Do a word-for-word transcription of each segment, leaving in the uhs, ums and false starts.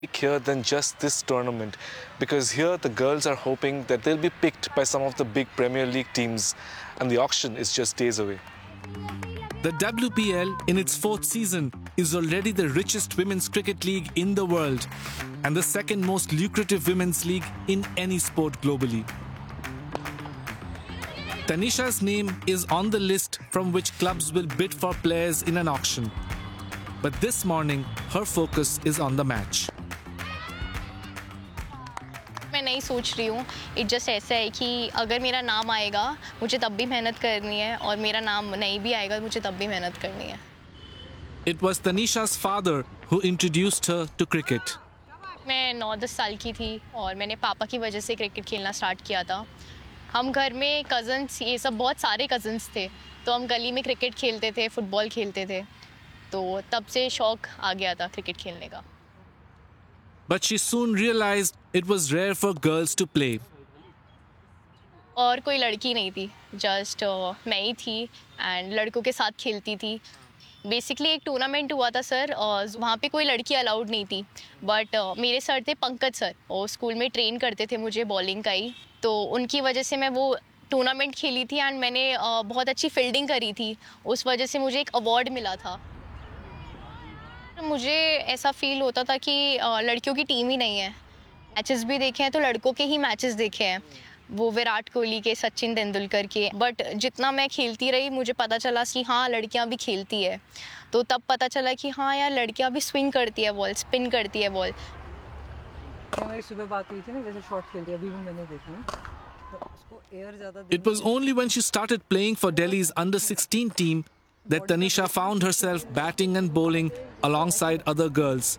here than just this tournament, because here the girls are hoping that they'll be picked by some of the big Premier League teams, and the auction is just days away. The W P L, in its fourth season, is already the richest women's cricket league in the world and the second most lucrative women's league in any sport globally. Tanisha's name is on the list from which clubs will bid for players in an auction. But this morning, her focus is on the match. मैं नहीं सोच रही हूँ. It just ऐसा है कि अगर मेरा नाम आएगा मुझे तब भी मेहनत करनी है और मेरा नाम नहीं भी आएगा मुझे तब भी मेहनत करनी है. It was Tanisha's father who introduced her to cricket. मैं नौ दस साल की थी और मैंने पापा की वजह से क्रिकेट खेलना स्टार्ट किया था. हम घर में कज़न्स ये सब बहुत सारे कज़न्स थे तो हम गली में क्रिकेट खेलते थे, फुटबॉल खेलते थे, तो तब से शौक आ गया था क्रिकेट खेलने का. But she soon realized it was rare for girls to play. और कोई लड़की नहीं थी, जस्ट uh, मैं ही थी एंड लड़कों के साथ खेलती थी. बेसिकली एक टूर्नामेंट हुआ था सर और वहाँ पे कोई लड़की अलाउड नहीं थी. बट uh, मेरे सर थे पंकज सर और स्कूल में ट्रेन करते थे मुझे बॉलिंग का ही, तो उनकी वजह से मैं वो टूर्नामेंट खेली थी एंड मैंने uh, बहुत अच्छी फील्डिंग करी थी. उस वजह से मुझे एक अवार्ड मिला था. मुझे ऐसा फील होता था कि लड़कियों की टीम ही नहीं है. मैचेस भी देखे हैं तो लड़कों के ही मैचेस देखे हैं, वो विराट कोहली के, सचिन तेंदुलकर के. बट जितना मैं खेलती रही मुझे पता चला कि हाँ लड़कियां भी खेलती है, तो तब पता चला कि हाँ यार लड़कियां भी स्विंग करती है बॉल, स्पिन करती है बॉल. हमारी सुबह बात हुई थी ना, जैसे शॉट खेलती है अभी भी मैंने देखा. It was only when she started playing for Delhi's under sixteen team that Tanisha found herself batting and bowling alongside other girls.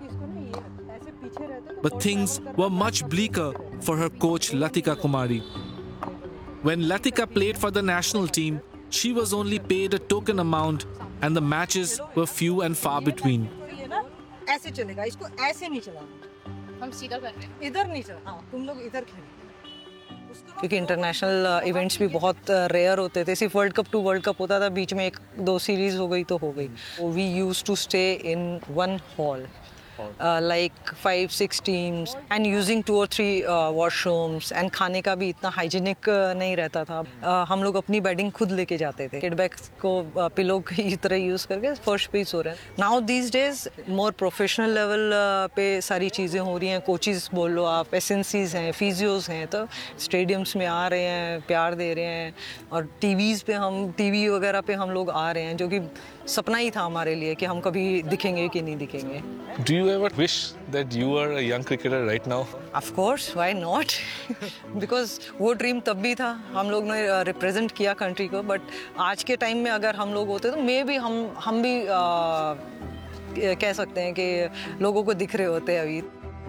But things were much bleaker for her coach Latika Kumari. When Latika played for the national team, she was only paid a token amount and the matches were few and far between. ऐसे चलेगा, इसको ऐसे नहीं चलाना. हम सीधा कर रहे हैं. इधर नहीं चला. हाँ, तुम लोग इधर खेलो. क्योंकि इंटरनेशनल इवेंट्स भी बहुत रेयर होते थे. सिर्फ world cup to world cup होता था, बीच में एक दो सीरीज हो गई तो हो गई. We used to stay in one hall like five six teams and using to और थ्री वॉशरूम्स एंड खाने का भी इतना हाइजीनिक नहीं रहता था. uh, हम लोग अपनी बेडिंग खुद लेके जाते थे. किड बैग्स को पिलो uh, की तरह यूज़ करके फर्स्ट पे सो रहे हैं. Now these days more professional level पे सारी चीज़ें हो रही हैं. कोचेस बोल लो आप, एसेंसीज हैं, फिजियोज हैं, तो स्टेडियम्स में आ रहे हैं, प्यार दे रहे हैं. और टीवीज़ पे हम टीवी वगैरह पे हम लोग आ रहे हैं, जो कि सपना ही था हमारे लिए कि हम कभी दिखेंगे कि नहीं दिखेंगे. Do you ever wish that you were a young cricketer right now? Of course, why not? Because वो ड्रीम तब भी था, हम लोग ने रिप्रेजेंट किया कंट्री को. बट आज के टाइम में अगर हम लोग होते तो मे भी हम हम भी आ, कह सकते हैं कि लोगों को दिख रहे होते अभी.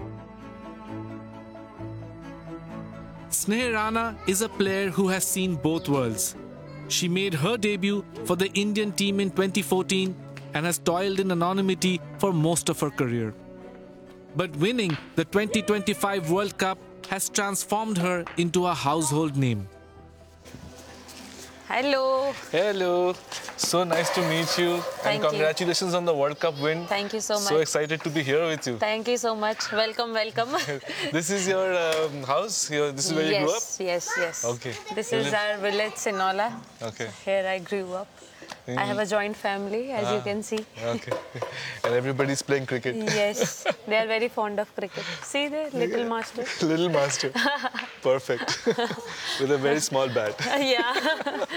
Sneha Rana is a player who has seen both worlds. She made her debut for the Indian team in twenty fourteen and has toiled in anonymity for most of her career. But winning the twenty twenty-five World Cup has transformed her into a household name. Hello. Hello. So nice to meet you. Thank and congratulations you. on the World Cup win. Thank you so much. So excited to be here with you. Thank you so much. Welcome, welcome. This is your um, house here. This is where yes, you grew up? Yes, yes. Okay. This You is live- our village, Sinola. Okay. Here I grew up. I have a joint family, as you Ah, can see. Okay. And everybody's playing cricket. Yes, they are very fond of cricket. See there, little master. Little master. Perfect. With a very small bat. Yeah.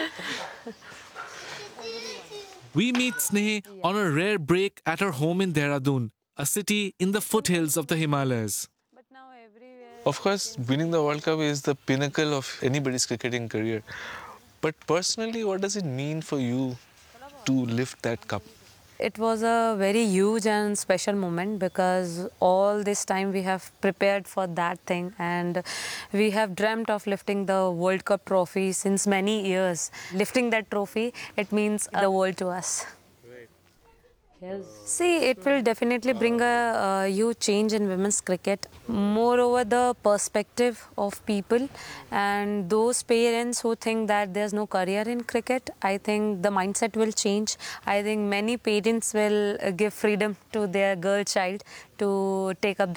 We meet Sneha on a rare break at her home in Dehradun, a city in the foothills of the Himalayas. But now everywhere. Of course, winning the World Cup is the pinnacle of anybody's cricketing career. But personally, what does it mean for you to lift that cup? It was a very huge and special moment because all this time we have prepared for that thing and we have dreamt of lifting the World Cup trophy since many years. Lifting that trophy, it means the world to us. See, it will definitely bring a, a huge change in women's cricket. Moreover, the perspective of people and those parents who think that there's no career in cricket, I think the mindset will change. I think many parents will uh, give freedom to their girl child to take up the